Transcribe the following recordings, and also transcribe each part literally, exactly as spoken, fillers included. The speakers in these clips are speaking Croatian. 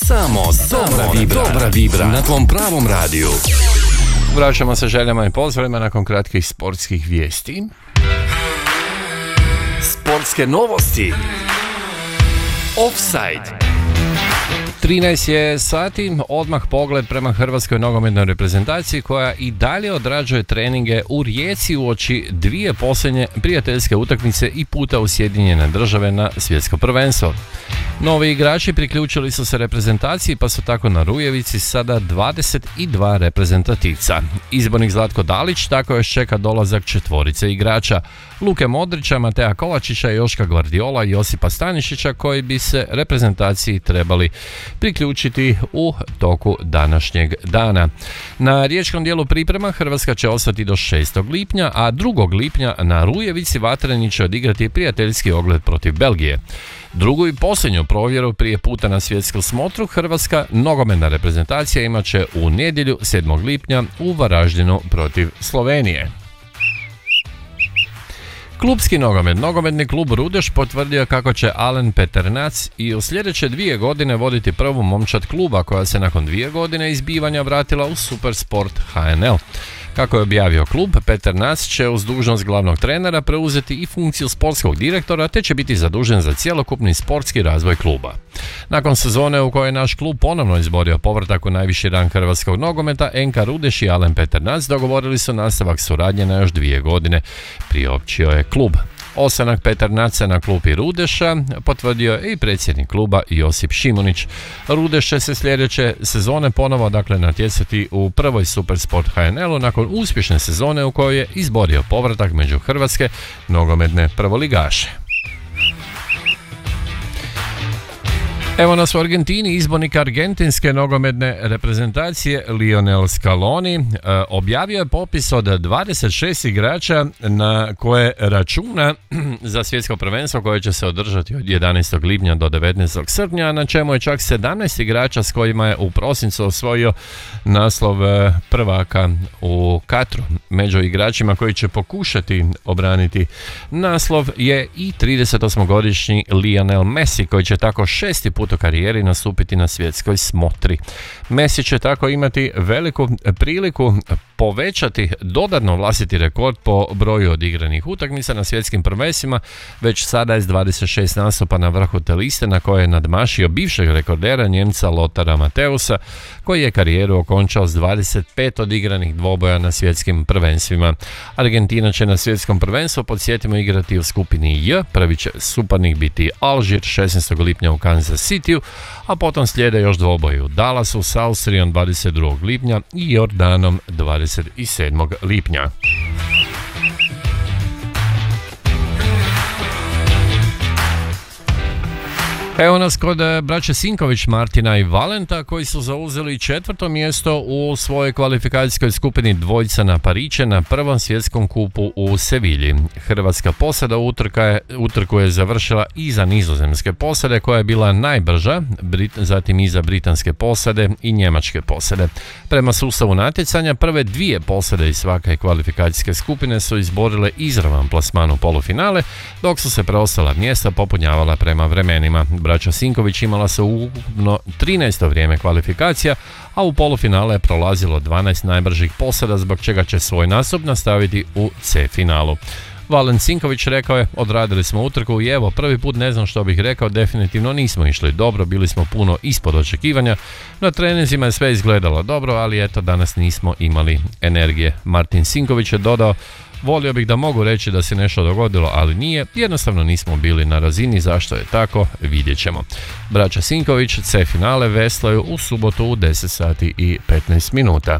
Samo dobra vibra, dobra vibra na tvom pravom radiju. Vraćamo se željama i pozdravima nakon kratkih sportskih vijesti. Sportske novosti. Offside. trinaest je sati, odmah pogled prema hrvatskoj nogometnoj reprezentaciji koja i dalje odrađuje treninge u Rijeci uoči dvije posljednje prijateljske utakmice i puta u Sjedinjene Države na svjetsko prvenstvo. Novi igrači priključili su se reprezentaciji pa su tako na Rujevici sada dvadeset dva reprezentativca. Izbornik Zlatko Dalić tako još čeka dolazak četvorice igrača: Luke Modrića, Mateja Kovačića, Joška Gvardiola i Josipa Stanišića, koji bi se reprezentaciji trebali priključiti u toku današnjeg dana. Na riječkom dijelu priprema Hrvatska će ostati do šestog lipnja, a drugog lipnja na Rujevici Vatreni će odigrati prijateljski ogled protiv Belgije. Drugu i posljednju provjeru prije puta na svjetsku smotru hrvatska nogometna reprezentacija imat će u nedjelju sedmog lipnja u Varaždinu protiv Slovenije. Klubski nogomet. Nogometni klub Rudeš potvrdio kako će Alen Peternac i u sljedeće dvije godine voditi prvu momčad kluba koja se nakon dvije godine izbivanja vratila u Supersport H N L. Kako je objavio klub, Peternac će uz dužnost glavnog trenera preuzeti i funkciju sportskog direktora te će biti zadužen za cjelokupni sportski razvoj kluba. Nakon sezone u kojoj je naš klub ponovno izborio povratak u najviši rang hrvatskog nogometa, N K Rudeš i Alen Peternac dogovorili su nastavak suradnje na još dvije godine, priopćio je klub. Ostanak Peternaca na klupi Rudeša potvrdio je i predsjednik kluba Josip Šimunić. Rudeš će se sljedeće sezone ponovo dakle natjecati u prvoj Supersport H N L-u nakon uspješne sezone u kojoj je izborio povratak među hrvatske nogometne prvoligaše. Evo nas u Argentini. Izbornik argentinske nogometne reprezentacije Lionel Scaloni e, objavio je popis od dvadeset šest igrača na koje računa za svjetsko prvenstvo koje će se održati od jedanaestog lipnja do devetnaestog srpnja, na čemu je čak sedamnaest igrača s kojima je u prosincu osvojio naslov prvaka u Katru. Među igračima koji će pokušati obraniti naslov je i tridesetosmogodišnji Lionel Messi, koji će tako šesti put u karijeri nastupiti na svjetskoj smotri. Messi će tako imati veliku priliku povećati dodatno vlastiti rekord po broju odigranih utakmica na svjetskim prvenstvima. Već sada je s dvadeset šest nastupa na vrhu te liste, na koje je nadmašio bivšeg rekordera Njemca Lothara Mattheusa, koji je karijeru okončao s dvadeset pet odigranih dvoboja na svjetskim prvenstvima. Argentina će na svjetskom prvenstvu, podsjetimo, igrati u skupini J. Prvi će suparnik biti Alžir šesnaestog lipnja u Kansas Cityu, a potom slijede još dvoboji u Dallasu s Austrijom dvadeset drugog lipnja i Jordanom dvadeset sedmog lipnja. Evo nas kod braće Sinković, Martina i Valenta, koji su zauzeli četvrto mjesto u svojoj kvalifikacijskoj skupini dvojca na Pariće na prvom svjetskom kupu u Sevilji. Hrvatska posada utrka je, utrku je završila iza nizozemske posade koja je bila najbrža, Brit, zatim iza britanske posade i njemačke posade. Prema sustavu natjecanja prve dvije posade iz svake kvalifikacijske skupine su izborile izravan plasman u polufinale, dok su se preostala mjesta popunjavala prema vremenima. Braća Sinković imala se ukupno trinaesto vrijeme kvalifikacija, a u polufinale je prolazilo dvanaest najbržih posada, zbog čega će svoj nastup nastaviti u C finalu. Valen Sinković rekao je: odradili smo utrku i evo, prvi put ne znam što bih rekao, definitivno nismo išli dobro, bili smo puno ispod očekivanja, na treninzima je sve izgledalo dobro, ali eto, danas nismo imali energije. Martin Sinković je dodao: volio bih da mogu reći da se nešto dogodilo, ali nije, jednostavno nismo bili na razini, zašto je tako, vidjet ćemo. Braća Sinković C finale veslaju u subotu u deset sati i petnaest minuta.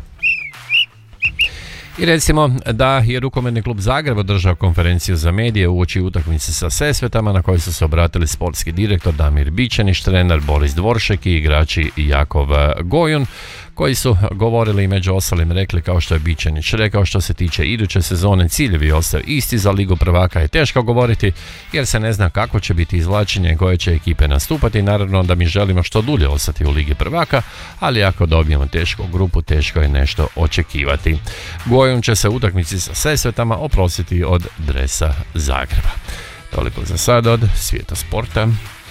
I recimo da je rukometni klub Zagreb održao konferenciju za medije uoči utakmice sa Sesvetama, na kojoj su se obratili sportski direktor Damir Bičanić, trener Boris Dvoršek i igrači Jakov Gojun, koji su govorili i među ostalim rekli, kao što je Bičanić rekao, što se tiče iduće sezone ciljevi ostaju isti, za Ligu prvaka je teško govoriti jer se ne zna kako će biti izvlačenje, koje će ekipe nastupati. Naravno da mi želimo što dulje ostati u Ligi prvaka, ali ako dobijemo tešku grupu, teško je nešto očekivati. Gojun će se u utakmici sa Sesvetama oprostiti od dresa Zagreba. Toliko za sad od svijeta sporta.